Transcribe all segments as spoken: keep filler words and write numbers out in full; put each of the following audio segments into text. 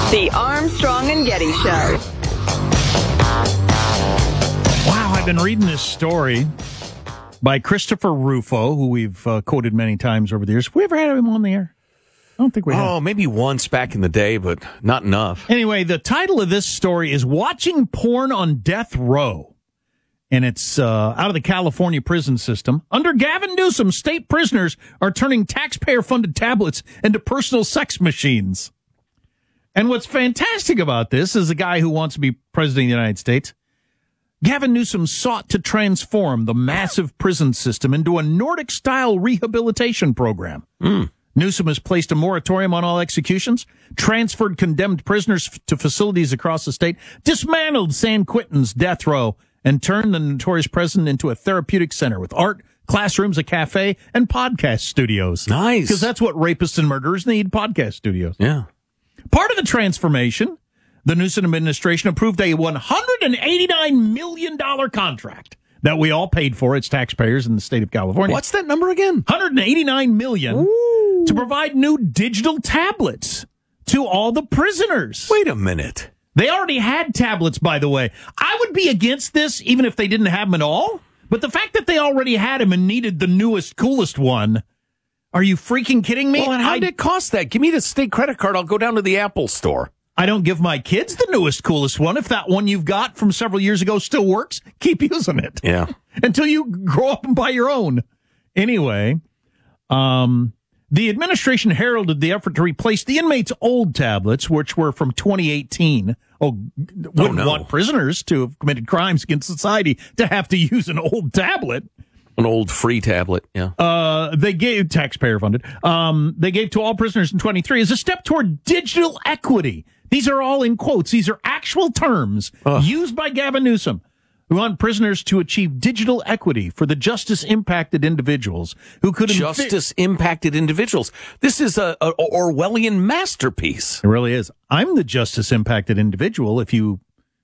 The Armstrong and Getty Show. Wow, I've been reading this story by Christopher Rufo, who we've uh, quoted many times over the years. Have we ever had him on the air? I don't think we have. Oh, maybe once back in the day, but not enough. Anyway, the title of this story is Watching Porn on Death Row. And it's uh, out of the California prison system. Under Gavin Newsom, state prisoners are turning taxpayer-funded tablets into personal sex machines. And what's fantastic about this is a guy who wants to be president of the United States. Gavin Newsom sought to transform the massive prison system into a Nordic-style rehabilitation program. Mm. Newsom has placed a moratorium on all executions, transferred condemned prisoners f- to facilities across the state, dismantled San Quentin's death row, and turned the notorious prison into a therapeutic center with art, classrooms, a cafe, and podcast studios. Nice. Because that's what rapists and murderers need, podcast studios. Yeah. Part of the transformation, the Newsom administration approved a one hundred eighty-nine million dollars contract that we all paid for as taxpayers in the state of California. What's that number again? one hundred eighty-nine million dollars Ooh. to provide new digital tablets to all the prisoners. Wait a minute. They already had tablets, by the way. I would be against this even if they didn't have them at all. But the fact that they already had them and needed the newest, coolest one, are you freaking kidding me? Well, and how I, did it cost that? Give me the state credit card. I'll go down to the Apple store. I don't give my kids the newest, coolest one. If that one you've got from several years ago still works, keep using it. Yeah. Until you grow up and buy your own. Anyway, um... the administration heralded the effort to replace the inmates' old tablets, which were from twenty eighteen. Oh, wouldn't oh, no. want prisoners to have committed crimes against society to have to use an old tablet. An old free tablet, yeah. Uh, they gave, taxpayer funded, um, they gave to all prisoners in twenty-three as a step toward digital equity. These are all in quotes. These are actual terms Ugh. used by Gavin Newsom. We want prisoners to achieve digital equity for the justice-impacted individuals who could... Justice-impacted individuals. This is a, a Orwellian masterpiece. It really is. I'm the justice-impacted individual if you,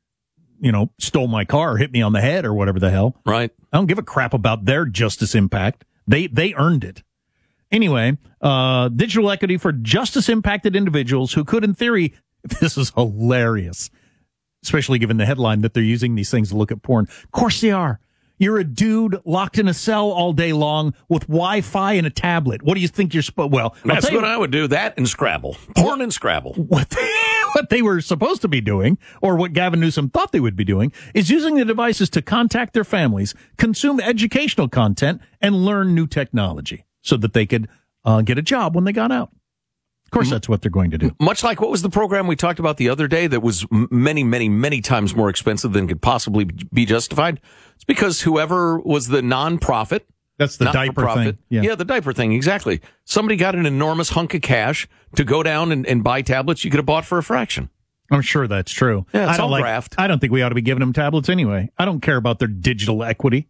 you know, stole my car or hit me on the head or whatever the hell. Right. I don't give a crap about their justice impact. They they earned it. Anyway, uh, digital equity for justice-impacted individuals who could, in theory... This is hilarious. Especially given the headline that they're using these things to look at porn. Of course they are. You're a dude locked in a cell all day long with Wi-Fi and a tablet. What do you think you're supposed... Well, that's what I would do. That and Scrabble. Porn and Scrabble. What they, what they were supposed to be doing, or what Gavin Newsom thought they would be doing, is using the devices to contact their families, consume educational content, and learn new technology so that they could uh, get a job when they got out. Of course, that's what they're going to do. Much like what was the program we talked about the other day that was many, many, many times more expensive than could possibly be justified? It's because whoever was the nonprofit. That's the diaper thing. Yeah. yeah, the diaper thing, exactly. Somebody got an enormous hunk of cash to go down and, and buy tablets you could have bought for a fraction. I'm sure that's true. Yeah, it's I don't all like, graft. I don't think we ought to be giving them tablets anyway. I don't care about their digital equity.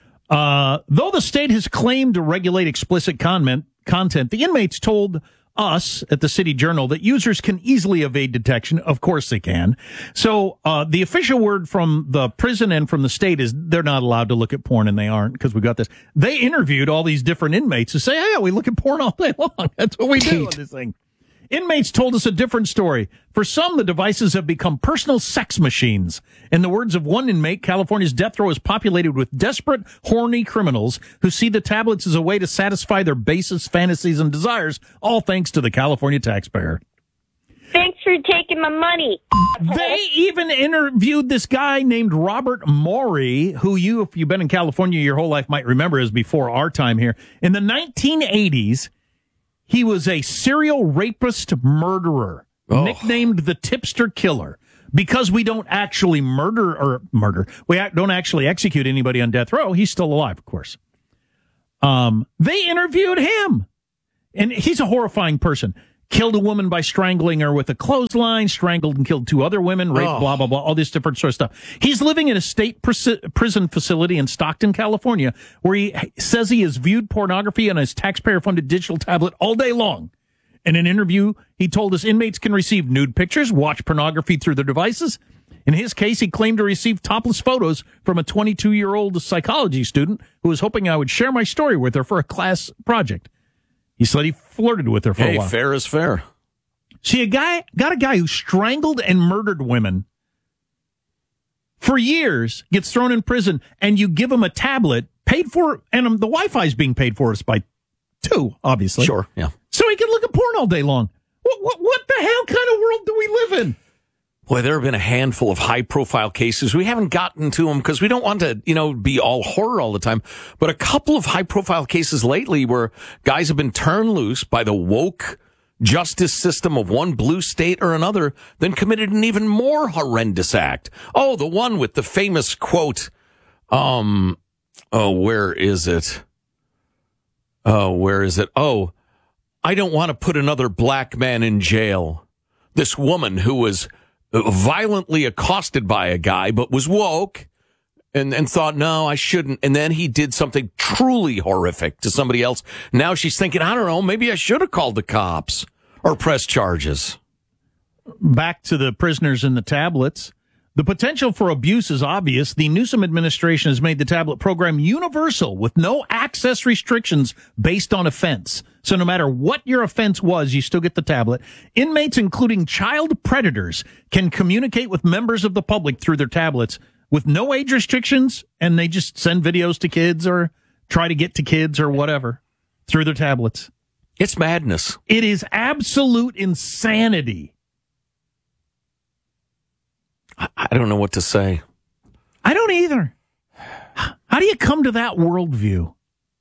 Uh, though the state has claimed to regulate explicit content, content, the inmates told us at the City Journal that users can easily evade detection. Of course they can. So uh, the official word from the prison and from the state is they're not allowed to look at porn, and they aren't because we got this. They interviewed all these different inmates who say, oh, yeah, we look at porn all day long. That's what we do on this thing. Inmates told us a different story. For some, the devices have become personal sex machines. In the words of one inmate, California's death row is populated with desperate, horny criminals who see the tablets as a way to satisfy their basest fantasies and desires, all thanks to the California taxpayer. Thanks for taking my money. They even interviewed this guy named Robert Morey, who you, if you've been in California your whole life, might remember as before our time here. In the nineteen eighties, he was a serial rapist murderer, oh. nicknamed the Tipster Killer. Because we don't actually murder, or murder, we don't actually execute anybody on death row, he's still alive, of course. Um, they interviewed him. And he's a horrifying person. Killed a woman by strangling her with a clothesline, strangled and killed two other women, raped, oh. blah, blah, blah, all this different sort of stuff. He's living in a state pris- prison facility in Stockton, California, where he says he has viewed pornography on his taxpayer-funded digital tablet all day long. In an interview, he told us inmates can receive nude pictures, watch pornography through their devices. In his case, he claimed to receive topless photos from a twenty-two-year-old psychology student who was hoping I would share my story with her for a class project. He said he flirted with her for hey, a while. Fair is fair. See, a guy got a guy who strangled and murdered women for years, gets thrown in prison, and you give him a tablet paid for, and um, the Wi-Fi's being paid for us by two, obviously. Sure, yeah. So he can look at porn all day long. What, what, what the hell kind of world do we live in? Boy, there have been a handful of high-profile cases. We haven't gotten to them because we don't want to, you know, be all horror all the time. But a couple of high-profile cases lately where guys have been turned loose by the woke justice system of one blue state or another, then committed an even more horrendous act. Oh, the one with the famous quote, um, oh, where is it? Oh, where is it? Oh, I don't want to put another black man in jail. This woman who was violently accosted by a guy, but was woke and, and thought, no, I shouldn't. And then he did something truly horrific to somebody else. Now she's thinking, I don't know, maybe I should have called the cops or pressed charges. Back to the prisoners and the tablets. The potential for abuse is obvious. The Newsom administration has made the tablet program universal with no access restrictions based on offense. So no matter what your offense was, you still get the tablet. Inmates, including child predators, can communicate with members of the public through their tablets with no age restrictions, and they just send videos to kids or try to get to kids or whatever through their tablets. It's madness. It is absolute insanity. I don't know what to say. I don't either. How do you come to that worldview?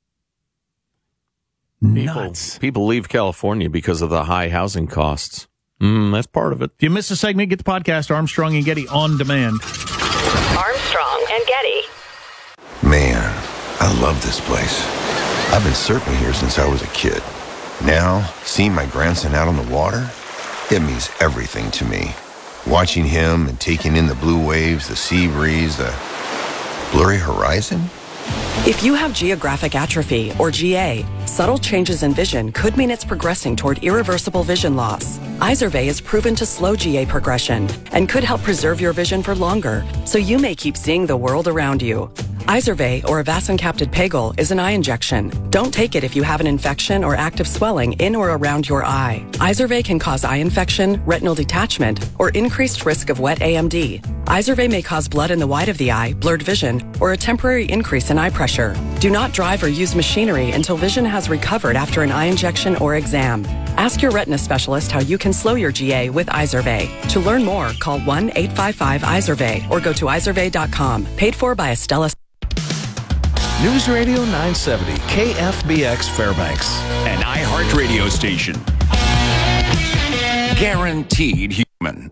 People, Nuts. people leave California because of the high housing costs. Mm, that's part of it. If you miss a segment, get the podcast Armstrong and Getty on demand. Armstrong and Getty. Man, I love this place. I've been surfing here since I was a kid. Now, seeing my grandson out on the water, it means everything to me. Watching him and taking in the blue waves, the sea breeze, the blurry horizon. If you have geographic atrophy, or G A, subtle changes in vision could mean it's progressing toward irreversible vision loss. Izervay is proven to slow G A progression and could help preserve your vision for longer, so you may keep seeing the world around you. Izervay, or avacincaptad pegol, is an eye injection. Don't take it if you have an infection or active swelling in or around your eye. Izervay can cause eye infection, retinal detachment, or increased risk of wet A M D. Izervay may cause blood in the white of the eye, blurred vision, or a temporary increase in eye pressure. Do not drive or use machinery until vision has recovered after an eye injection or exam. Ask your retina specialist how you can slow your G A with Izervay. To learn more, call one eight five five Izervay or go to izervay dot com. Paid for by Estella. News Radio nine seventy, K F B X Fairbanks, an iHeart radio station. Guaranteed human.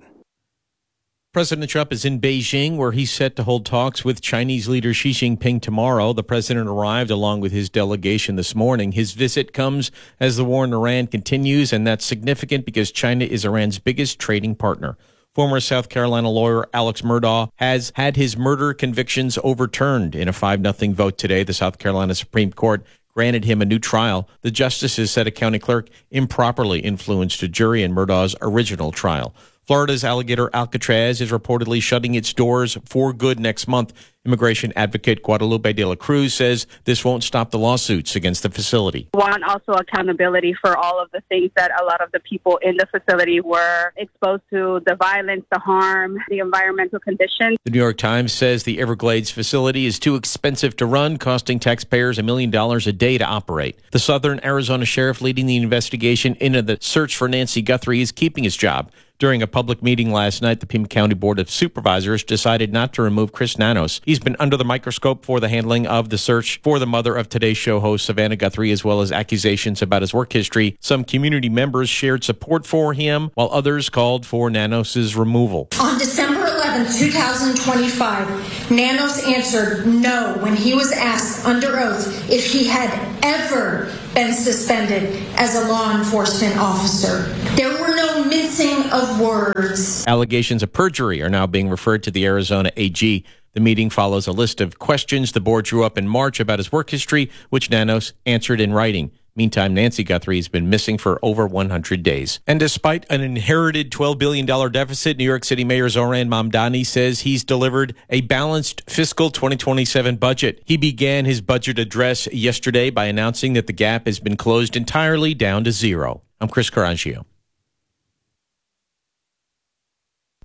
President Trump is in Beijing, where he's set to hold talks with Chinese leader Xi Jinping tomorrow. The president arrived along with his delegation this morning. His visit comes as the war in Iran continues, and that's significant because China is Iran's biggest trading partner. Former South Carolina lawyer Alex Murdaugh has had his murder convictions overturned in a five nothing vote today. The South Carolina Supreme Court granted him a new trial. The justices said a county clerk improperly influenced a jury in Murdaugh's original trial. Florida's alligator Alcatraz is reportedly shutting its doors for good next month. Immigration advocate Guadalupe de la Cruz says this won't stop the lawsuits against the facility. We want also accountability for all of the things that a lot of the people in the facility were exposed to, the violence, the harm, the environmental conditions. The New York Times says the Everglades facility is too expensive to run, costing taxpayers a million dollars a day to operate. The Southern Arizona sheriff leading the investigation into the search for Nancy Guthrie is keeping his job. During a public meeting last night, the Pima County Board of Supervisors decided not to remove Chris Nanos. He's been under the microscope for the handling of the search for the mother of Today's Show host Savannah Guthrie, as well as accusations about his work history. Some community members shared support for him, while others called for Nanos' removal. On December eleventh, twenty twenty-five, Nanos answered no when he was asked under oath if he had ever been suspended as a law enforcement officer. There were no mincing of words. Allegations of perjury are now being referred to the Arizona A G. The meeting follows a list of questions the board drew up in March about his work history, which Nanos answered in writing. Meantime, Nancy Guthrie has been missing for over one hundred days. And despite an inherited twelve billion dollars deficit, New York City Mayor Zohran Mamdani says he's delivered a balanced fiscal twenty twenty-seven budget. He began his budget address yesterday by announcing that the gap has been closed entirely down to zero. I'm Chris Carangio.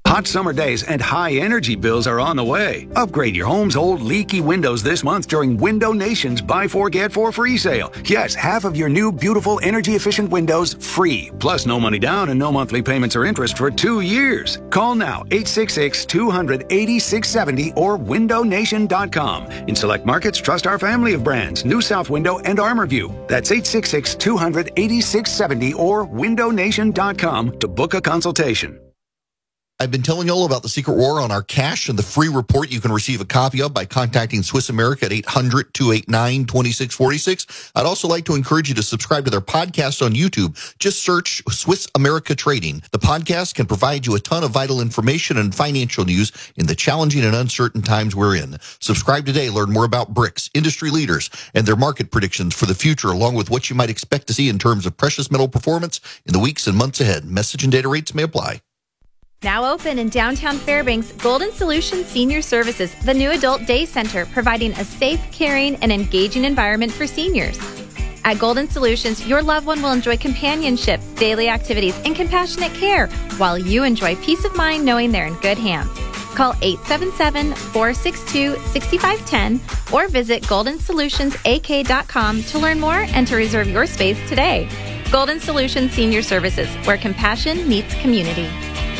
Hot summer days and high energy bills are on the way. Upgrade your home's old leaky windows this month during Window Nation's Buy Four Get Four free sale. Yes, half of your new beautiful energy efficient windows free. Plus no money down and no monthly payments or interest for two years. Call now eight six six, two hundred, eighty-six seventy or window nation dot com. In select markets, trust our family of brands, New South Window and ArmorView. That's eight six six, two hundred, eighty-six seventy or window nation dot com to book a consultation. I've been telling you all about the secret war on our cash and the free report you can receive a copy of by contacting Swiss America at eight hundred, two eight nine, two six four six. I'd also like to encourage you to subscribe to their podcast on YouTube. Just search Swiss America Trading. The podcast can provide you a ton of vital information and financial news in the challenging and uncertain times we're in. Subscribe today. Learn more about BRICS, industry leaders, and their market predictions for the future, along with what you might expect to see in terms of precious metal performance in the weeks and months ahead. Message and data rates may apply. Now open in downtown Fairbanks, Golden Solutions Senior Services, the new adult day center, providing a safe, caring, and engaging environment for seniors. At Golden Solutions, your loved one will enjoy companionship, daily activities, and compassionate care, while you enjoy peace of mind knowing they're in good hands. Call eight seven seven, four six two, six five one zero or visit golden solutions a k dot com to learn more and to reserve your space today. Golden Solutions Senior Services, where compassion meets community.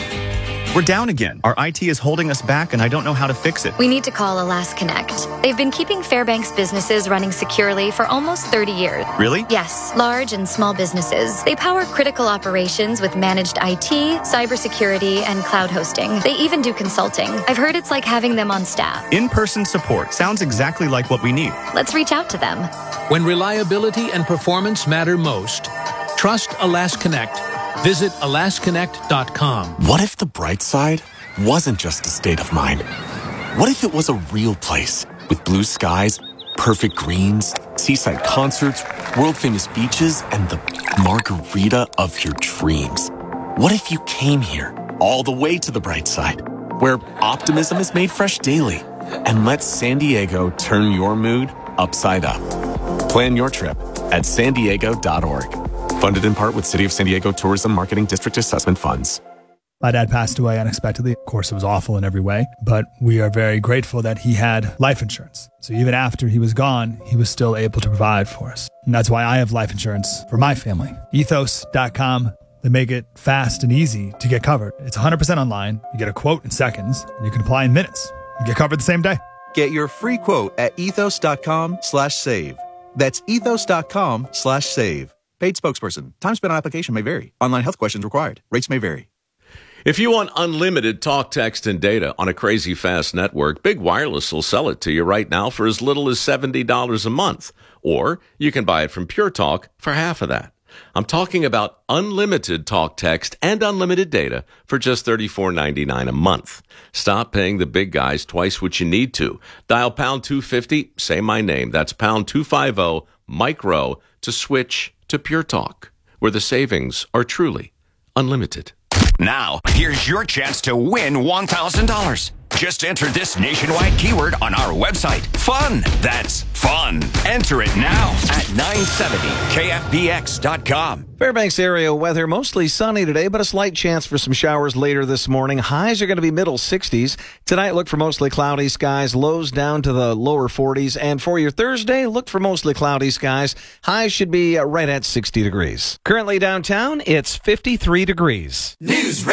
We're down again. Our I T is holding us back, and I don't know how to fix it. We need to call Alas Connect. They've been keeping Fairbanks businesses running securely for almost thirty years. Really? Yes, large and small businesses. They power critical operations with managed I T, cybersecurity, and cloud hosting. They even do consulting. I've heard it's like having them on staff. In-person support sounds exactly like what we need. Let's reach out to them. When reliability and performance matter most, trust Alas Connect. Visit alas connect dot com. What if the bright side wasn't just a state of mind? What if it was a real place with blue skies, perfect greens, seaside concerts, world-famous beaches, and the margarita of your dreams? What if you came here all the way to the bright side, where optimism is made fresh daily, and let San Diego turn your mood upside up? Plan your trip at san diego dot org. Funded in part with City of San Diego Tourism Marketing District Assessment Funds. My dad passed away unexpectedly. Of course, it was awful in every way, but we are very grateful that he had life insurance. So even after he was gone, he was still able to provide for us. And that's why I have life insurance for my family. ethos dot com. They make it fast and easy to get covered. It's one hundred percent online. You get a quote in seconds, and you can apply in minutes. You get covered the same day. Get your free quote at ethos dot com slash save. That's ethos dot com slash save. Paid spokesperson. Time spent on application may vary. Online health questions required. Rates may vary. If you want unlimited talk, text, and data on a crazy fast network, Big Wireless will sell it to you right now for as little as seventy dollars a month. Or you can buy it from Pure Talk for half of that. I'm talking about unlimited talk, text, and unlimited data for just thirty-four ninety-nine a month. Stop paying the big guys twice what you need to. Dial pound two fifty, say my name. That's pound two fifty, micro, to switch to Pure Talk, where the savings are truly unlimited. Now, here's your chance to win one thousand dollars. Just enter this nationwide keyword on our website. Fun. That's fun. Enter it now at nine seventy K F B X dot com. Fairbanks area weather, mostly sunny today, but a slight chance for some showers later this morning. Highs are going to be middle sixties. Tonight, look for mostly cloudy skies, lows down to the lower forties. And for your Thursday, look for mostly cloudy skies. Highs should be right at sixty degrees. Currently downtown, it's fifty-three degrees. News